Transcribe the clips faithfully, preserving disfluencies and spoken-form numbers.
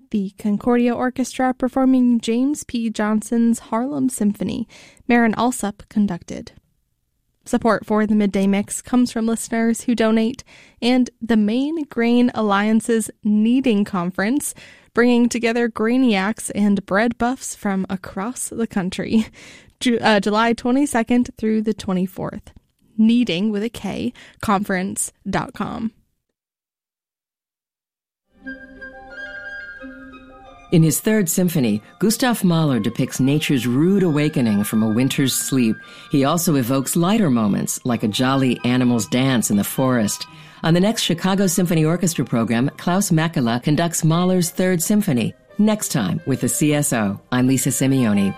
the Concordia Orchestra performing James P. Johnson's Harlem Symphony. Marin Alsop conducted. Support for the Midday Mix comes from listeners who donate and the Maine Grain Alliance's Kneading Conference, bringing together grainiacs and bread buffs from across the country. Ju- uh, July twenty-second through the twenty-fourth. Kneading with a K, conference dot com. In his Third Symphony, Gustav Mahler depicts nature's rude awakening from a winter's sleep. He also evokes lighter moments, like a jolly animal's dance in the forest. On the next Chicago Symphony Orchestra program, Klaus Makela conducts Mahler's Third Symphony. Next time with the C S O, I'm Lisa Simeoni.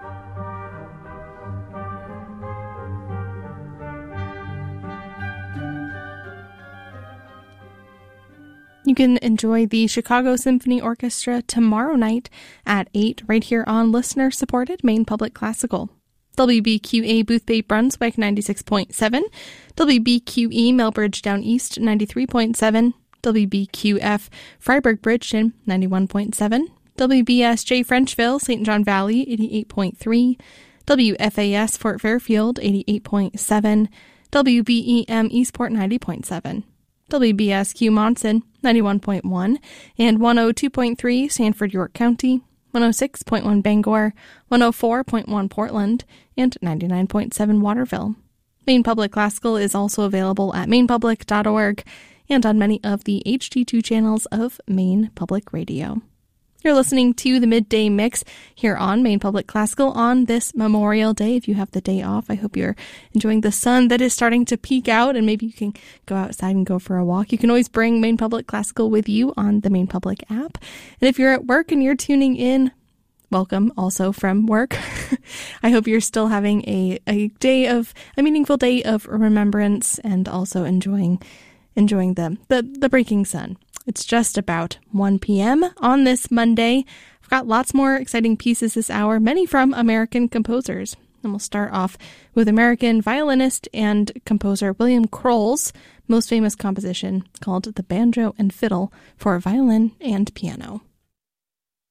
You can enjoy the Chicago Symphony Orchestra tomorrow night at eight right here on listener-supported Maine Public Classical. W B Q A Boothbay Brunswick ninety-six point seven, W B Q E Melbridge Down East ninety-three point seven, W B Q F Freiburg Bridgeton ninety-one point seven, W B S J Frenchville Saint John Valley eighty-eight point three, W F A S Fort Fairfield eighty-eight point seven, W B E M Eastport ninety point seven. W B S Q Monson ninety-one point one, and one oh two point three Sanford York County, one oh six point one Bangor, one oh four point one Portland, and ninety-nine point seven Waterville. Maine Public Classical is also available at maine public dot org and on many of the H D two channels of Maine Public Radio. You're listening to the Midday Mix here on Maine Public Classical on this Memorial Day. If you have the day off, I hope you're enjoying the sun that is starting to peek out, and maybe you can go outside and go for a walk. You can always bring Maine Public Classical with you on the Maine Public app. And if you're at work and you're tuning in, welcome also from work. I hope you're still having a, a day of, a meaningful day of remembrance and also enjoying enjoying the, the, the breaking sun. It's just about one p.m. on this Monday. I've got lots more exciting pieces this hour, many from American composers. And we'll start off with American violinist and composer William Kroll's most famous composition called The Banjo and Fiddle for Violin and Piano.